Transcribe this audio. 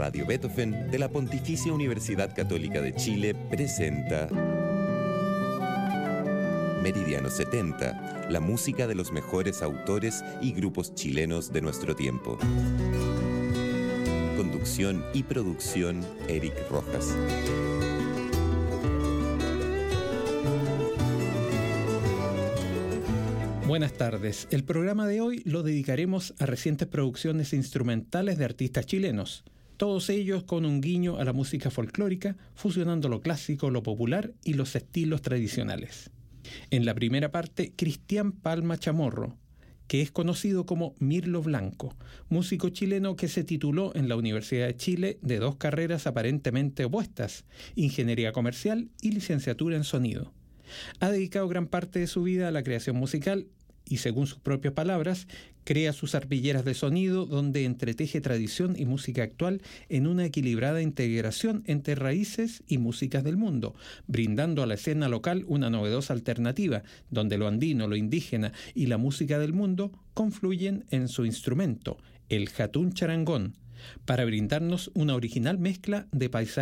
Radio Beethoven de la Pontificia Universidad Católica de Chile presenta Meridiano 70, la música de los mejores autores y grupos chilenos de nuestro tiempo. Conducción y producción, Eric Rojas. Buenas tardes. El programa de hoy lo dedicaremos a recientes producciones instrumentales de artistas chilenos, todos ellos con un guiño a la música folclórica, fusionando lo clásico, lo popular y los estilos tradicionales. En la primera parte, Cristian Palma Chamorro, que es conocido como Mirlo Blanco, músico chileno que se tituló en la Universidad de Chile de dos carreras aparentemente opuestas, ingeniería comercial y licenciatura en sonido. Ha dedicado gran parte de su vida a la creación musical y, según sus propias palabras, crea sus arpilleras de sonido donde entreteje tradición y música actual en una equilibrada integración entre raíces y músicas del mundo, brindando a la escena local una novedosa alternativa donde lo andino, lo indígena y la música del mundo confluyen en su instrumento, el jatún charangón, para brindarnos una original mezcla de paisajes